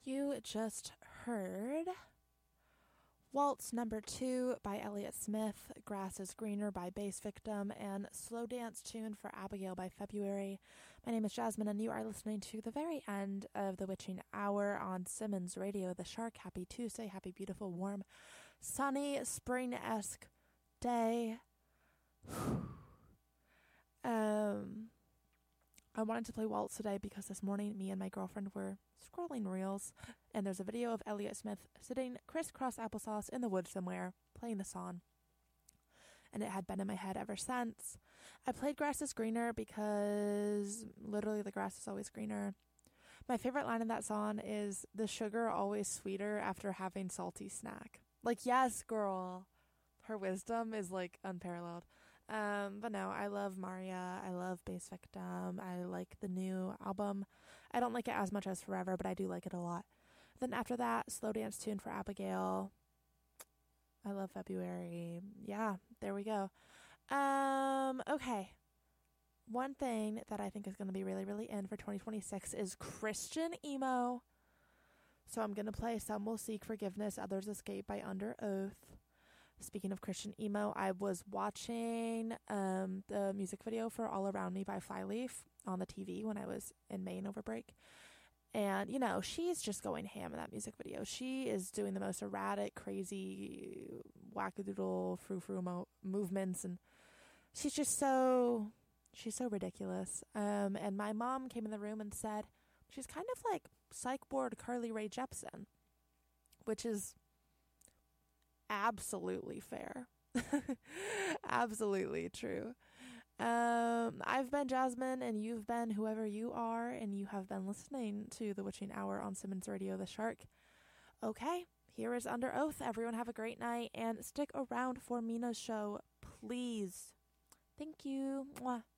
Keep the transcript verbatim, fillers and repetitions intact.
You just heard Waltz Number Two by Elliott Smith, Grass is Greener by Bass Victim, and Slow Dance Tune for Abigail by February. My name is Jasmine, and you are listening to the very end of the Witching Hour on Simmons Radio, The Shark. Happy Tuesday, happy, beautiful, warm, sunny, spring-esque day. um... I wanted to play Waltz today because this morning me and my girlfriend were scrolling reels and there's a video of Elliott Smith sitting crisscross applesauce in the woods somewhere playing the song. And it had been in my head ever since. I played Grass is Greener because literally the grass is always greener. My favorite line in that song is, "The sugar always sweeter after having salty snack." Like, yes, girl. Her wisdom is like unparalleled. Um, but no, I love Maria. I love Bass Victim. I like the new album. I don't like it as much as Forever, but I do like it a lot. Then after that, Slow Dance Tune for Abigail. I love February. Yeah, there we go. Um, okay. One thing that I think is going to be really, really in for twenty twenty-six is Christian emo. So I'm going to play Some Will Seek Forgiveness, Others Escape by Under Oath. Speaking of Christian emo, I was watching um, the music video for All Around Me by Flyleaf on the T V when I was in Maine over break. And, you know, she's just going ham in that music video. She is doing the most erratic, crazy, wackadoodle, frou-frou mo- movements. And she's just so, she's so ridiculous. Um, and my mom came in the room and said, she's kind of like psych ward Carly Rae Jepsen, which is absolutely fair. Absolutely true. Um, I've been Jasmine, and you've been whoever you are, and you have been listening to The Witching Hour on Simmons Radio, The Shark. Okay, here is Under Oath. Everyone have a great night, and stick around for Mina's show, please. Thank you. Mwah.